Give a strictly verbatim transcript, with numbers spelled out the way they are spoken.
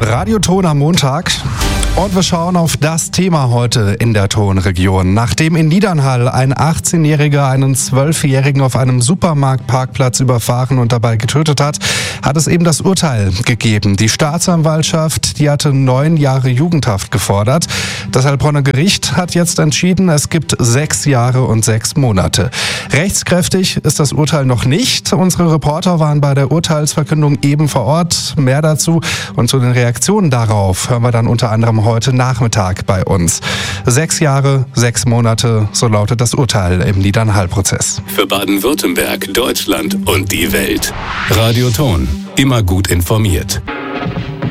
Radioton am Montag. Und wir schauen auf das Thema heute in der Tonregion. Nachdem in Niedernhall ein achtzehnjähriger einen zwölfjährigen auf einem Supermarktparkplatz überfahren und dabei getötet hat, hat es eben das Urteil gegeben. Die Staatsanwaltschaft, die hatte neun Jahre Jugendhaft gefordert. Das Heilbronner Gericht hat jetzt entschieden, es gibt sechs Jahre und sechs Monate. Rechtskräftig ist das Urteil noch nicht. Unsere Reporter waren bei der Urteilsverkündung eben vor Ort. Mehr dazu und zu den Reaktionen darauf hören wir dann unter anderem heute Nachmittag bei uns. Sechs Jahre, sechs Monate, so lautet das Urteil im Niedernhall-Prozess. Für Baden-Württemberg, Deutschland und die Welt. Radioton, immer gut informiert.